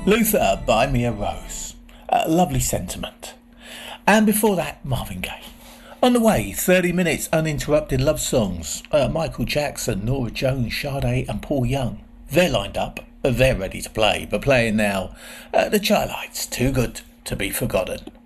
Luther by Mia Rose. A lovely sentiment. And before that, Marvin Gaye. On the way, 30 minutes uninterrupted love songs. Michael Jackson, Norah Jones, Sade and Paul Young. They're lined up. They're ready to play, but playing now. The Chi-Lites, Too Good to Be Forgotten.